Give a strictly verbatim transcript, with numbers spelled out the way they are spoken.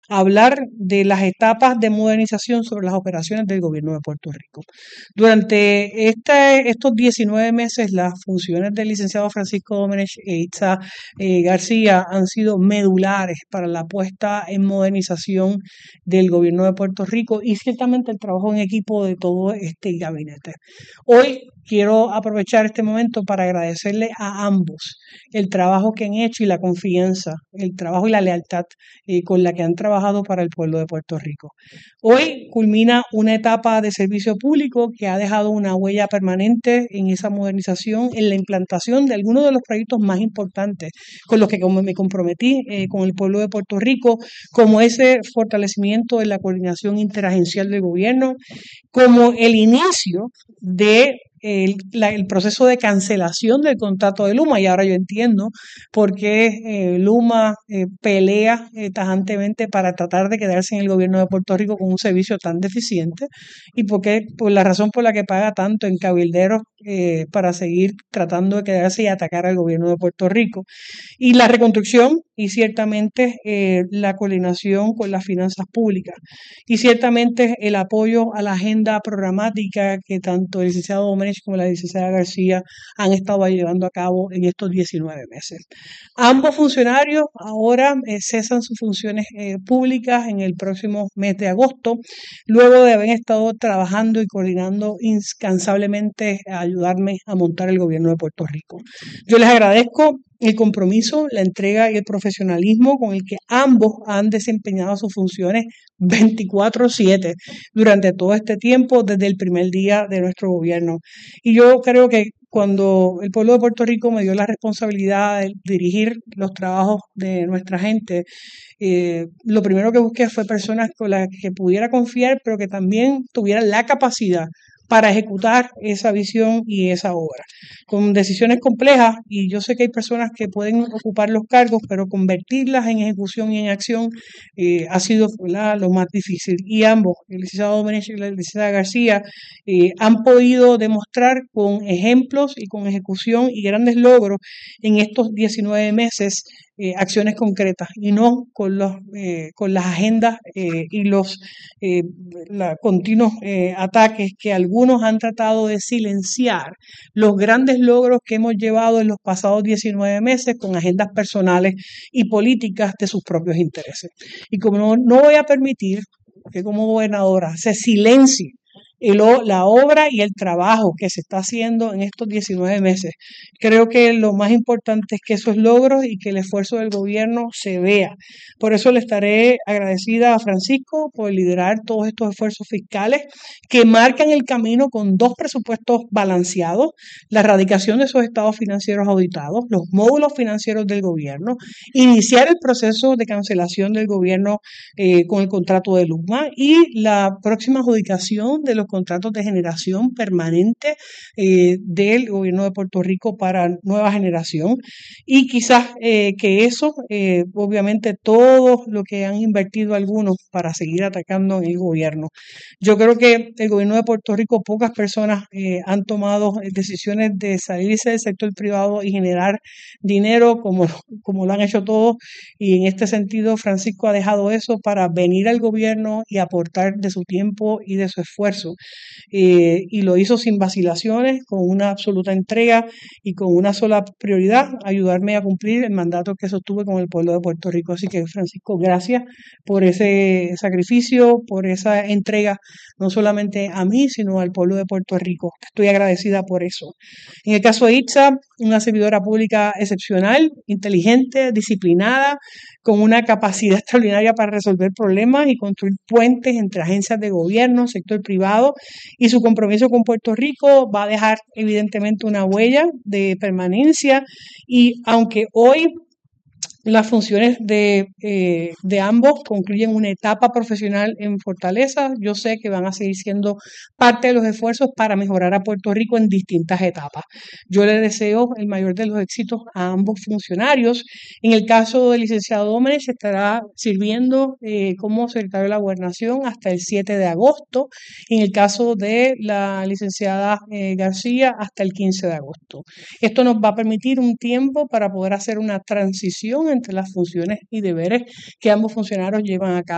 hablar de las etapas de modernización sobre las operaciones del gobierno de Puerto Rico. Durante este, estos diecinueve meses, las funciones del licenciado Francisco Domenech e Itza eh, García han sido medulares para la puesta en modernización del gobierno de Puerto Rico y ciertamente el trabajo en equipo de todo este gabinete. Hoy quiero aprovechar este momento para agradecerle a ambos el trabajo que han hecho y la confianza, el trabajo y la lealtad eh, con la que han trabajado para el pueblo de Puerto Rico. Hoy culmina una etapa de servicio público que ha dejado una huella permanente en esa modernización, en la implantación de algunos de los proyectos más importantes con los que me comprometí eh, con el pueblo de Puerto Rico, como ese fortalecimiento de la coordinación interagencial del gobierno, como el inicio de el, la, el proceso de cancelación del contrato de Luma, y ahora yo entiendo por qué eh, Luma eh, pelea eh, tajantemente para tratar de quedarse en el gobierno de Puerto Rico con un servicio tan deficiente y por qué, por la razón por la que paga tanto en cabilderos eh, para seguir tratando de quedarse y atacar al gobierno de Puerto Rico. Y la reconstrucción y ciertamente eh, la coordinación con las finanzas públicas y ciertamente el apoyo a la agenda programática que tanto el licenciado Domenech como la licenciada García han estado llevando a cabo en estos diecinueve meses. Ambos funcionarios ahora eh, cesan sus funciones eh, públicas en el próximo mes de agosto, luego de haber estado trabajando y coordinando incansablemente a ayudarme a montar el gobierno de Puerto Rico. Yo les agradezco el compromiso, la entrega y el profesionalismo con el que ambos han desempeñado sus funciones veinticuatro siete durante todo este tiempo, desde el primer día de nuestro gobierno. Y yo creo que cuando el pueblo de Puerto Rico me dio la responsabilidad de dirigir los trabajos de nuestra gente, eh, lo primero que busqué fue personas con las que pudiera confiar, pero que también tuvieran la capacidad para ejecutar esa visión y esa obra, con decisiones complejas, y yo sé que hay personas que pueden ocupar los cargos, pero convertirlas en ejecución y en acción eh, ha sido ¿verdad? Lo más difícil. Y ambos, el licenciado Domenech y la licenciada García, eh, han podido demostrar con ejemplos y con ejecución y grandes logros en estos diecinueve meses eh, acciones concretas y no con, los, eh, con las agendas eh, y los eh, la, continuos eh, ataques que algunos han tratado de silenciar los grandes logros que hemos llevado en los pasados diecinueve meses con agendas personales y políticas de sus propios intereses. Y como no, no voy a permitir que como gobernadora se silencie el, la obra y el trabajo que se está haciendo en estos diecinueve meses. Creo que lo más importante es que esos logros y que el esfuerzo del gobierno se vea. Por eso le estaré agradecida a Francisco por liderar todos estos esfuerzos fiscales que marcan el camino con dos presupuestos balanceados, la erradicación de esos estados financieros auditados, los módulos financieros del gobierno, iniciar el proceso de cancelación del gobierno eh, con el contrato de Luma y la próxima adjudicación de los contratos de generación permanente eh, del gobierno de Puerto Rico para nueva generación y quizás eh, que eso, eh, obviamente todo lo que han invertido algunos para seguir atacando en el gobierno. Yo creo que el gobierno de Puerto Rico, pocas personas eh, han tomado decisiones de salirse del sector privado y generar dinero como, como lo han hecho todos, y en este sentido Francisco ha dejado eso para venir al gobierno y aportar de su tiempo y de su esfuerzo. Eh, y lo hizo sin vacilaciones, con una absoluta entrega y con una sola prioridad, ayudarme a cumplir el mandato que sostuve con el pueblo de Puerto Rico. Así que, Francisco, gracias por ese sacrificio, por esa entrega, no solamente a mí, sino al pueblo de Puerto Rico. Estoy agradecida por eso. En el caso de Itza, una servidora pública excepcional, inteligente, disciplinada, con una capacidad extraordinaria para resolver problemas y construir puentes entre agencias de gobierno, sector privado, y su compromiso con Puerto Rico va a dejar evidentemente una huella de permanencia, y aunque hoy las funciones de, eh, de ambos concluyen una etapa profesional en Fortaleza, yo sé que van a seguir siendo parte de los esfuerzos para mejorar a Puerto Rico en distintas etapas. Yo le deseo el mayor de los éxitos a ambos funcionarios. En el caso del licenciado Domenech, estará sirviendo eh, como secretario de la Gobernación hasta el siete de agosto. En el caso de la licenciada eh, García, hasta el quince de agosto. Esto nos va a permitir un tiempo para poder hacer una transición entre las funciones y deberes que ambos funcionarios llevan a cabo